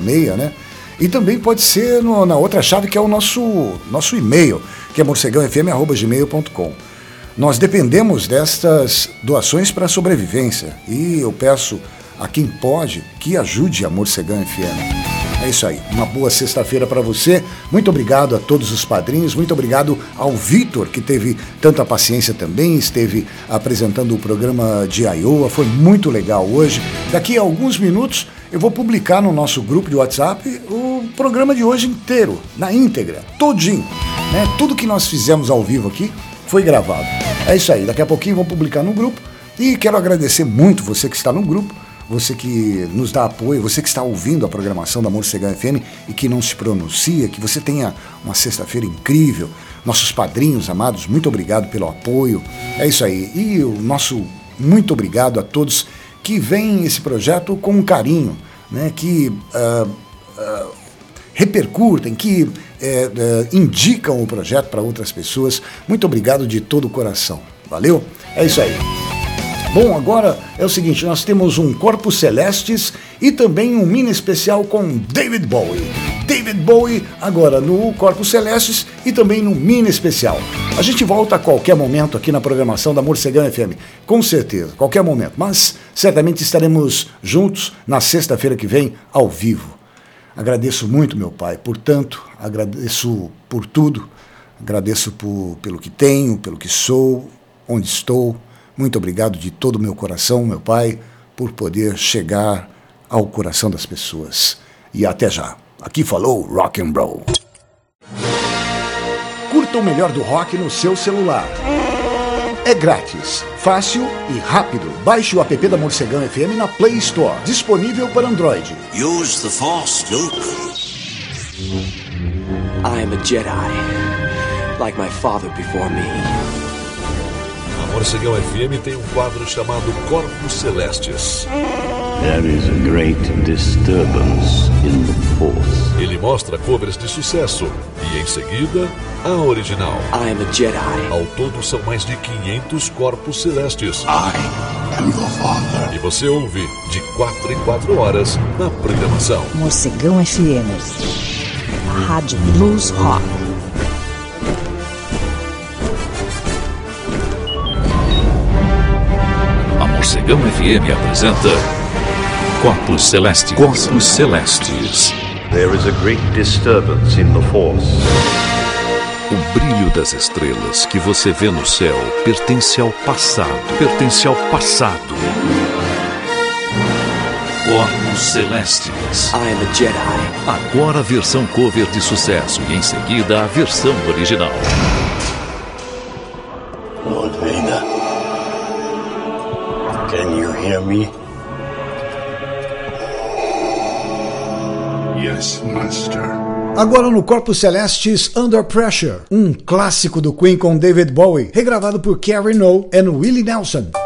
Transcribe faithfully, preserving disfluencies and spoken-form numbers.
meia, né? E também pode ser no, na outra chave, que é o nosso, nosso e-mail, que é morcegão f m arroba gmail ponto com. Nós dependemos destas doações para a sobrevivência e eu peço a quem pode que ajude a Morcegão F M. É isso aí, uma boa sexta-feira para você. Muito obrigado a todos os padrinhos, muito obrigado ao Vitor, que teve tanta paciência também, esteve apresentando o programa de Iowa, foi muito legal hoje. Daqui a alguns minutos eu vou publicar no nosso grupo de WhatsApp o programa de hoje inteiro, na íntegra, todinho, né? Tudo que nós fizemos ao vivo aqui foi gravado. É isso aí, daqui a pouquinho vou publicar no grupo e quero agradecer muito você que está no grupo, você que nos dá apoio, você que está ouvindo a programação da Morcegão F M e que não se pronuncia, que você tenha uma sexta-feira incrível. Nossos padrinhos amados, muito obrigado pelo apoio. É isso aí. E o nosso muito obrigado a todos que veem esse projeto com carinho, né? Que uh, uh, repercutem, que uh, uh, indicam o projeto para outras pessoas. Muito obrigado de todo o coração. Valeu? É isso aí. Bom, agora é o seguinte, nós temos um Corpus Celestis e também um mini especial com David Bowie. David Bowie agora no Corpus Celestis e também no mini especial. A gente volta a qualquer momento aqui na programação da Morcegão F M, com certeza, qualquer momento, mas certamente estaremos juntos na sexta-feira que vem, ao vivo. Agradeço muito, meu pai, por tanto, agradeço por tudo, agradeço por, pelo que tenho, pelo que sou, onde estou. Muito obrigado de todo o meu coração, meu pai, por poder chegar ao coração das pessoas. E até já. Aqui falou Rock and Roll. Curta o melhor do rock no seu celular. É grátis, fácil e rápido. Baixe o app da Morcegão F M na Play Store, disponível para Android. Use the Force, Luke. I am a Jedi, like my father before me. A Morcegão F M tem um quadro chamado Corpus Celestis. There is a great disturbance in the Force. Ele mostra covers de sucesso e, em seguida, a original. I am a Jedi. Ao todo, são mais de quinhentos Corpus Celestis. I am your father. E você ouve de quatro em quatro horas na programação. Morcegão F M. Rádio Blues Rock. Morcegão F M apresenta Corpus Celestis. Corpus Celestis. There is a great disturbance in the Force. O brilho das estrelas que você vê no céu pertence ao passado. Pertence ao passado. Corpus Celestis. I am a Jedi. Agora a versão cover de sucesso e em seguida a versão original. Lord Vader. Can you hear me? Yes, Master. Agora no Corpus Celestis Under Pressure, um clássico do Queen com David Bowie, regravado por Carrie No e Willie Nelson.